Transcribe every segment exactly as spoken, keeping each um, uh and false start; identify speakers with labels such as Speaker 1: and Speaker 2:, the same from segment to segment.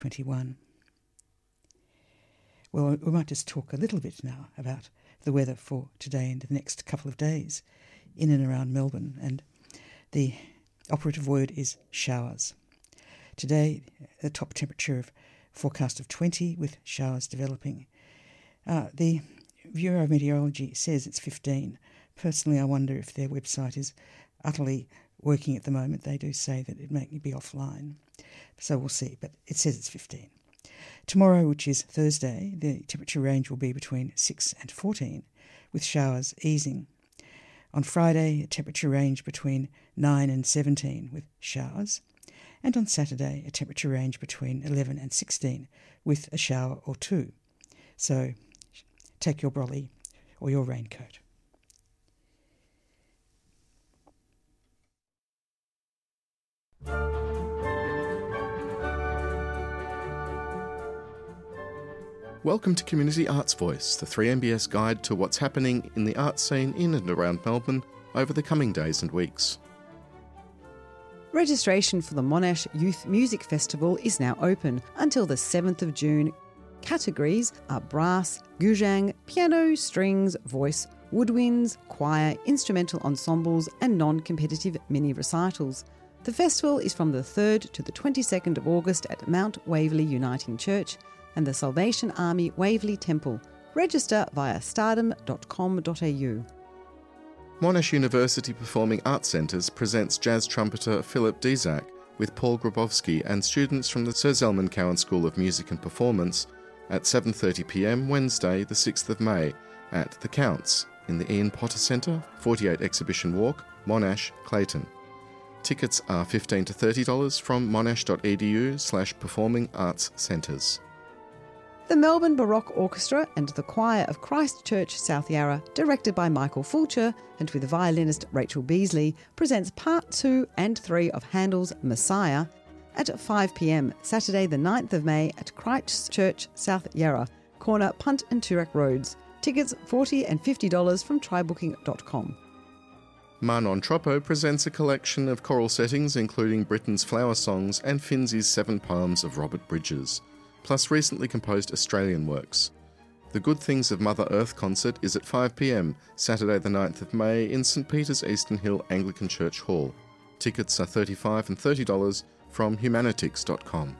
Speaker 1: twenty-one. Well, we might just talk a little bit now about the weather for today and the next couple of days in and around Melbourne, and the operative word is showers. Today, the top temperature of forecast of twenty with showers developing. Uh, the Bureau of Meteorology says it's fifteen. Personally, I wonder if their website is utterly working at the moment. They do say that it may be offline, so we'll see, but it says it's fifteen. Tomorrow, which is Thursday, the temperature range will be between six and fourteen, with showers easing. On Friday, a temperature range between nine and seventeen, with showers. And on Saturday, a temperature range between eleven and sixteen, with a shower or two. So take your brolly or your raincoat.
Speaker 2: Welcome to Community Arts Voice, the three M B S guide to what's happening in the arts scene in and around Melbourne over the coming days and weeks.
Speaker 3: Registration for the Monash Youth Music Festival is now open until the seventh of June. Categories are brass, guzheng, piano, strings, voice, woodwinds, choir, instrumental ensembles and non-competitive mini recitals. The festival is from the third to the twenty-second of August at Mount Waverley Uniting Church and the Salvation Army Waverley Temple. Register via stardom dot com dot a u.
Speaker 2: Monash University Performing Arts Centres presents jazz trumpeter Philip Dizak with Paul Grabowski and students from the Sir Zelman Cowen School of Music and Performance at seven thirty p m Wednesday the sixth of May at The Counts in the Ian Potter Centre, forty-eight Exhibition Walk, Monash, Clayton. Tickets are fifteen to thirty dollars from monash dot e d u slash performing arts centres.
Speaker 3: The Melbourne Baroque Orchestra and the Choir of Christ Church South Yarra, directed by Michael Fulcher and with violinist Rachel Beasley, presents part two and three of Handel's Messiah at five p m Saturday the ninth of May at Christ Church South Yarra, corner Punt and Toorak Roads. Tickets forty dollars and fifty dollars from try booking dot com.
Speaker 2: Manon Troppo presents a collection of choral settings including Britain's Flower Songs and Finzi's Seven Poems of Robert Bridges, plus recently composed Australian works. The Good Things of Mother Earth concert is at five p m Saturday the ninth of May in St Peter's Eastern Hill Anglican Church Hall. Tickets are thirty-five dollars and thirty dollars from humanitix dot com.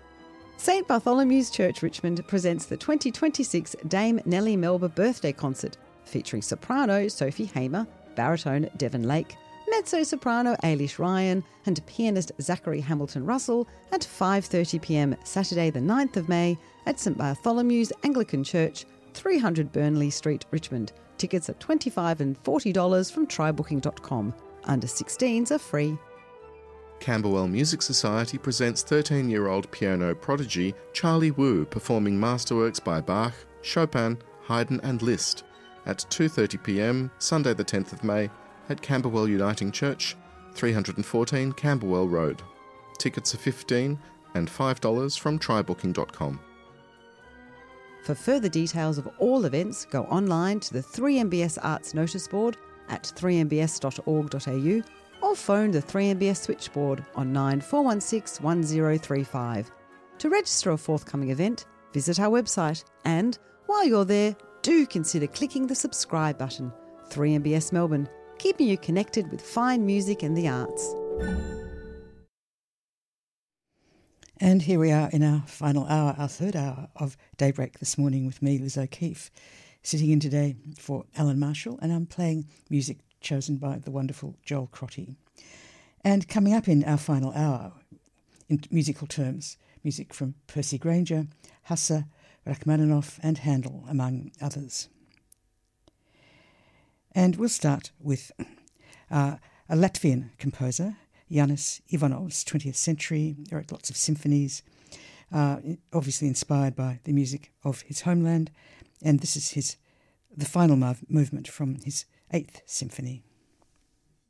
Speaker 3: St Bartholomew's Church Richmond presents the twenty twenty-six Dame Nellie Melba Birthday Concert, featuring soprano Sophie Hamer, baritone Devon Lake, mezzo-soprano Ailish Ryan and pianist Zachary Hamilton Russell at five thirty p m Saturday the ninth of May at St Bartholomew's Anglican Church, three hundred Burnley Street, Richmond. Tickets are twenty-five dollars and forty dollars from try booking dot com. Under sixteens are free.
Speaker 2: Camberwell Music Society presents thirteen-year-old piano prodigy Charlie Wu performing masterworks by Bach, Chopin, Haydn and Liszt at two thirty p m Sunday the tenth of May at Camberwell Uniting Church, three fourteen Camberwell Road. Tickets are fifteen dollars and five dollars from try booking dot com.
Speaker 3: For further details of all events, go online to the three M B S Arts Notice Board at three m b s dot org dot a u or phone the three M B S switchboard on nine four one six one zero three five. To register a forthcoming event, visit our website and, while you're there, do consider clicking the subscribe button. three M B S Melbourne, keeping you connected with fine music and the arts.
Speaker 1: And here we are in our final hour, our third hour of Daybreak this morning with me, Liz O'Keefe, sitting in today for Alan Marshall, and I'm playing music chosen by the wonderful Joel Crotty. And coming up in our final hour, in musical terms, music from Percy Grainger, Hasse, Rachmaninoff and Handel, among others. And we'll start with uh, a Latvian composer, Jānis Ivanovs, twentieth century. He wrote lots of symphonies, uh, obviously inspired by the music of his homeland. And this is his the final mov- movement from his eighth symphony.